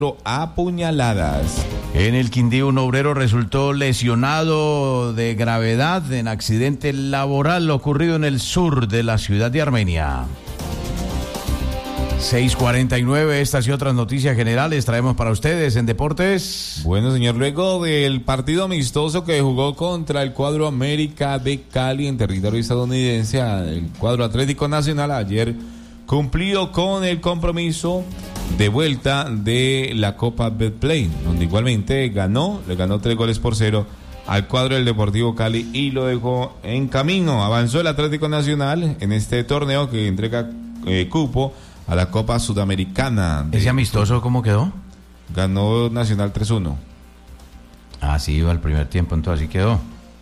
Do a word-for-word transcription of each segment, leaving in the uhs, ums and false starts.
a puñaladas. En el Quindío, un obrero resultó lesionado de gravedad en accidente laboral ocurrido en el sur de la ciudad de Armenia. seis cuarenta y nueve, estas y otras noticias generales traemos para ustedes en Deportes. Bueno, señor, luego del partido amistoso que jugó contra el cuadro América de Cali en territorio estadounidense, el cuadro Atlético Nacional ayer cumplió con el compromiso de vuelta de la Copa Betplay, donde igualmente ganó, le ganó tres goles por cero al cuadro del Deportivo Cali y lo dejó en camino. Avanzó el Atlético Nacional en este torneo que entrega eh, cupo a la Copa Sudamericana. ¿Ese amistoso cómo quedó? Ganó Nacional tres uno. Ah, sí, iba al primer tiempo, entonces así quedó.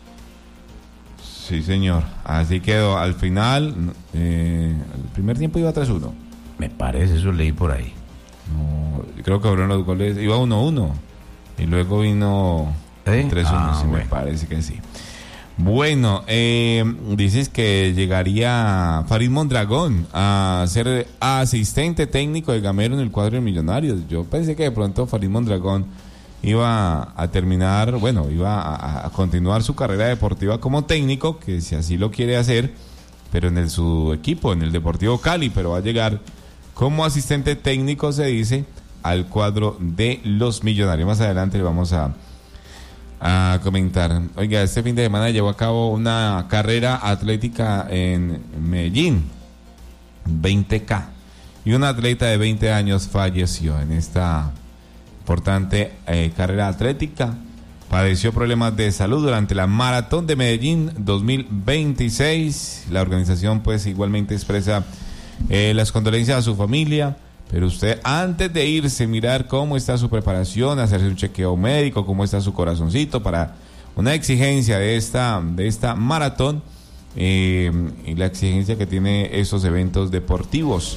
Sí, señor, así quedó. Al final, eh, el primer tiempo iba tres uno. Me parece, eso leí por ahí. No, creo que fueron los goles, iba uno uno y luego vino ¿Eh? tres uno, ah, sí, bueno. me parece que sí. Bueno, eh, dices que llegaría Farid Mondragón a ser asistente técnico de Gamero en el cuadro de Millonarios. Yo pensé que de pronto Farid Mondragón iba a terminar, bueno, iba a, a continuar su carrera deportiva como técnico, que si así lo quiere hacer, pero en el, su equipo, en el Deportivo Cali, pero va a llegar como asistente técnico, se dice, al cuadro de los Millonarios. Más adelante le vamos a, a comentar. Oiga, este fin de semana llevó a cabo una carrera atlética en Medellín, veinte K, y un atleta de veinte años falleció en esta importante eh, carrera atlética. Padeció problemas de salud durante la Maratón de Medellín dos mil veintiséis. La organización pues igualmente expresa eh, las condolencias a su familia, pero usted antes de irse mirar cómo está su preparación, hacerse un chequeo médico, cómo está su corazoncito para una exigencia de esta, de esta maratón eh, y la exigencia que tiene esos eventos deportivos.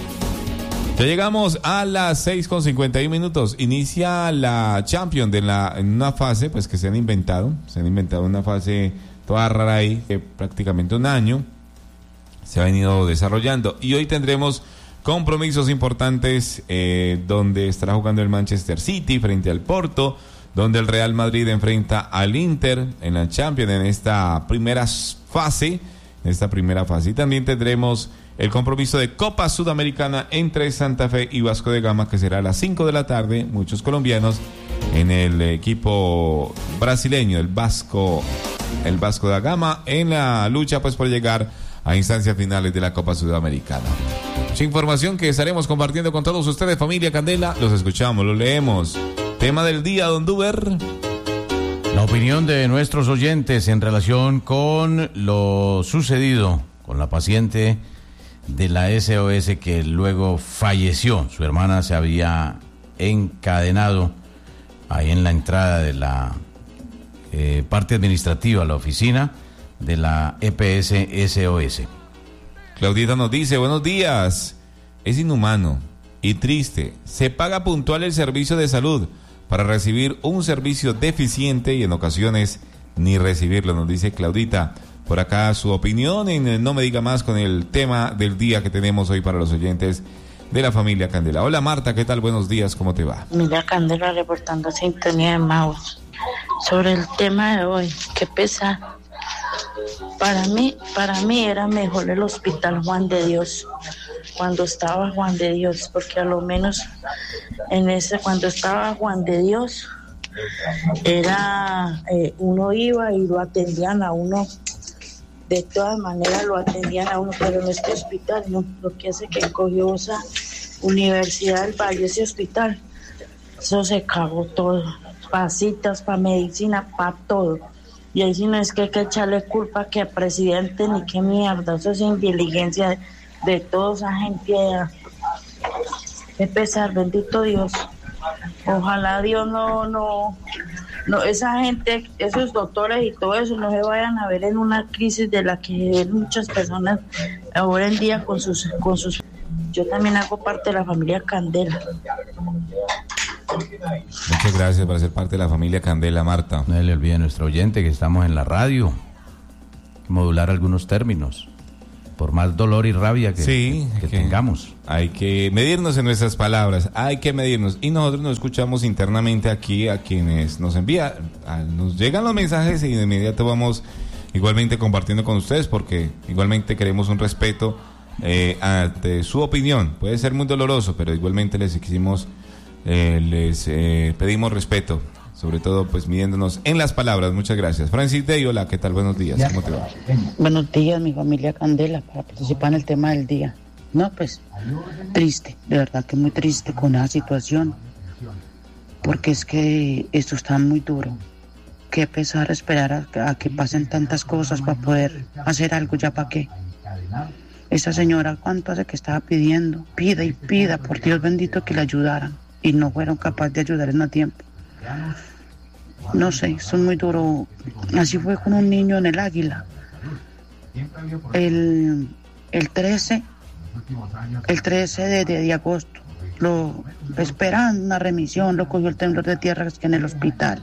Ya llegamos a las seis con cincuenta y uno minutos. Inicia la Champions de la, en una fase pues que se han inventado. Se han inventado una fase toda rara ahí, que prácticamente un año se ha venido desarrollando. Y hoy tendremos compromisos importantes eh, donde estará jugando el Manchester City frente al Porto, donde el Real Madrid enfrenta al Inter en la Champions en esta primera fase. En esta primera fase. Y también tendremos el compromiso de Copa Sudamericana entre Santa Fe y Vasco de Gama, que será a las cinco de la tarde. Muchos colombianos en el equipo brasileño, el Vasco, el Vasco da Gama, en la lucha pues por llegar a instancias finales de la Copa Sudamericana. Mucha información que estaremos compartiendo con todos ustedes, familia Candela. Los escuchamos, los leemos. Tema del día, don Duber. La opinión de nuestros oyentes en relación con lo sucedido con la paciente de la S O S que luego falleció. Su hermana se había encadenado ahí en la entrada de la eh, parte administrativa, la oficina de la E P S S O S. Claudita nos dice, buenos días. Es inhumano y triste. Se paga puntual el servicio de salud para recibir un servicio deficiente y en ocasiones ni recibirlo, nos dice Claudita. Por acá su opinión en No Me Diga Más con el tema del día que tenemos hoy para los oyentes de la familia Candela. Hola Marta, ¿qué tal? Buenos días, ¿cómo te va? Mira, Candela reportando sintonía de Maus. Sobre el tema de hoy, qué pesar. Para mí, para mí era mejor el Hospital Juan de Dios, cuando estaba Juan de Dios, porque a lo menos en ese, cuando estaba Juan de Dios, era, eh, uno iba y lo atendían a uno, de todas maneras lo atendían a uno, pero en este hospital no, lo que hace que cogió esa Universidad del Valle, ese hospital, eso se cagó todo, para citas, para medicina, para todo. Y ahí sí no es que hay que echarle culpa que al presidente ni qué mierda, eso es inteligencia de, de toda esa gente allá. Qué pesar, bendito Dios. Ojalá Dios no, no, no, esa gente, esos doctores y todo eso no se vayan a ver en una crisis de la que muchas personas ahora en día con sus, con sus. Yo también hago parte de la familia Candela. Muchas gracias por ser parte de la familia Candela, Marta. No le olvide a nuestro oyente que estamos en la radio, modular algunos términos. por más dolor y rabia que, sí, que, que, que tengamos. Hay que medirnos en nuestras palabras, hay que medirnos. Y nosotros nos escuchamos internamente aquí a quienes nos envían, nos llegan los mensajes y de inmediato vamos igualmente compartiendo con ustedes, porque igualmente queremos un respeto eh, ante su opinión. Puede ser muy doloroso, pero igualmente les exigimos, eh, les eh, pedimos respeto, sobre todo pues midiéndonos en las palabras. Muchas gracias. Francis Day, hola, ¿qué tal? Buenos días, ¿cómo te va? Buenos días, mi familia Candela, para participar en el tema del día. No, pues, triste, de verdad que muy triste con la situación, porque es que esto está muy duro. Qué pesar esperar a, a que pasen tantas cosas para poder hacer algo, ya para qué. Esa señora, ¿cuánto hace que estaba pidiendo? Pida y pida, por Dios bendito, que le ayudaran, y no fueron capaces de ayudar en a tiempo. No sé, esto es muy duro. Así fue con un niño en el Águila. El, el trece, el trece de, de, de agosto, lo esperando una remisión, lo cogió el temblor de tierra que en el hospital.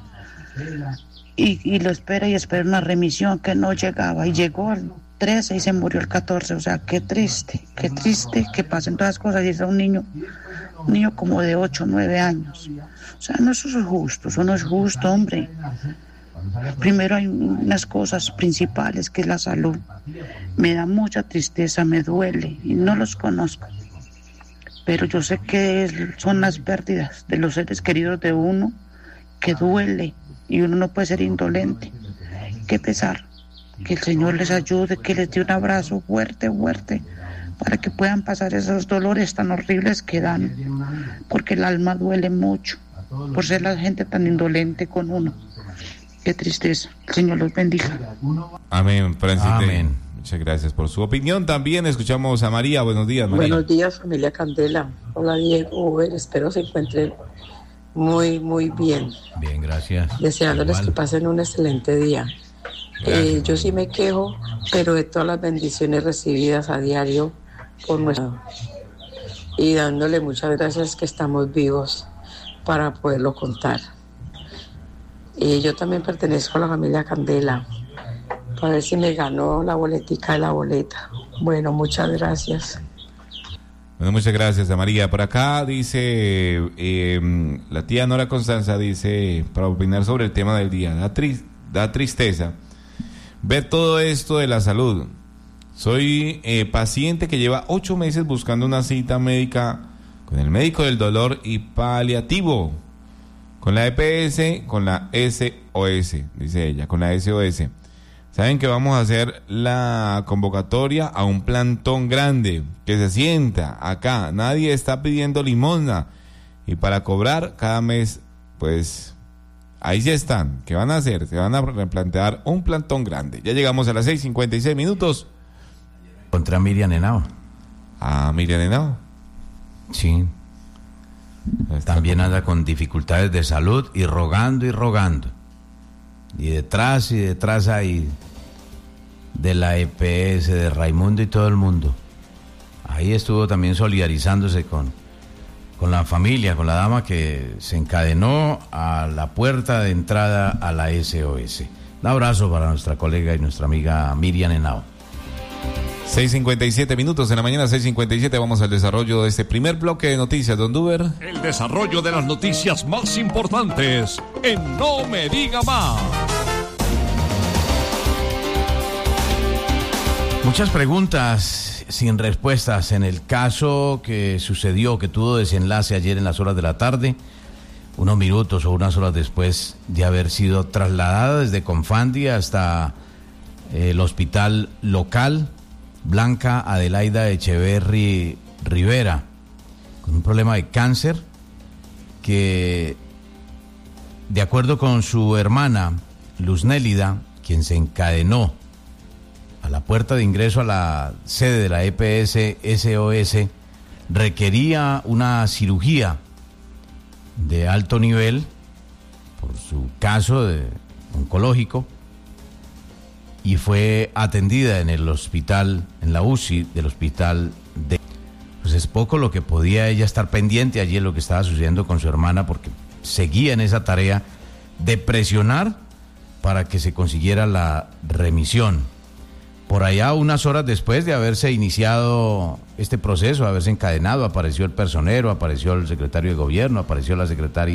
Y, y lo espera y espera una remisión que no llegaba. Y llegó el trece y se murió el catorce. O sea, qué triste, qué triste que pasen todas las cosas. Y es un niño, un niño como de ocho o nueve años. O sea, no, eso es justo, eso no es justo, hombre. Primero hay unas cosas principales, que es la salud. Me da mucha tristeza, me duele, y no los conozco. Pero yo sé que son las pérdidas de los seres queridos de uno, que duele, y uno no puede ser indolente. Qué pesar. Que el Señor les ayude, que les dé un abrazo fuerte, fuerte, para que puedan pasar esos dolores tan horribles que dan, porque el alma duele mucho por ser la gente tan indolente con uno. Qué tristeza. El Señor los bendiga. Amén, Francis. Amén. Muchas gracias por su opinión. También escuchamos a María. Buenos días, María. Buenos días, familia Candela. Hola, Diego. Espero se encuentren muy, muy bien. Bien, gracias. Deseándoles Igual. que pasen un excelente día. Eh, yo sí me quejo, pero de todas las bendiciones recibidas a diario por nuestro, y dándole muchas gracias que estamos vivos para poderlo contar. Y yo también pertenezco a la familia Candela, para ver si me ganó la boletica de la boleta. Bueno, muchas gracias. Bueno, muchas gracias a María. Por acá dice eh, la tía Nora Constanza, dice, para opinar sobre el tema del día, da, tri- da tristeza ver todo esto de la salud. Soy eh, paciente que lleva ocho meses buscando una cita médica con el médico del dolor y paliativo, con la E P S, con la S O S, dice ella, con la S O S. Saben que vamos a hacer la convocatoria a un plantón grande, que se sienta acá, nadie está pidiendo limosna, y para cobrar cada mes, pues ahí sí están. ¿Qué van a hacer? Se van a replantear un plantón grande. Ya llegamos a las seis cincuenta y seis minutos. Contra Miriam Henao. Ah, Miriam Henao. Sí. También anda con dificultades de salud y rogando y rogando. Y detrás y detrás hay de la E P S, de Raimundo y todo el mundo. Ahí estuvo también solidarizándose con, con la familia, con la dama que se encadenó a la puerta de entrada a la S O S. Un abrazo para nuestra colega y nuestra amiga Miriam Henao. seis cincuenta y siete minutos en la mañana, seis cincuenta y siete. Vamos al desarrollo de este primer bloque de noticias, don Duber. El desarrollo de las noticias más importantes en No Me Diga Más. Muchas preguntas sin respuestas en el caso que sucedió, que tuvo desenlace ayer en las horas de la tarde, unos minutos o unas horas después de haber sido trasladada desde Confandi hasta eh, el hospital local, Blanca Adelaida Echeverry Rivera, con un problema de cáncer que, de acuerdo con su hermana Luz Nélida, quien se encadenó a la puerta de ingreso a la sede de la E P S S O S, requería una cirugía de alto nivel por su caso de oncológico, y fue atendida en el hospital, en la U C I del hospital de... Pues es poco lo que podía ella estar pendiente allí en lo que estaba sucediendo con su hermana, porque seguía en esa tarea de presionar para que se consiguiera la remisión. por allá unas horas después de haberse iniciado este proceso, haberse encadenado, apareció el personero, apareció el secretario de gobierno, apareció la secretaria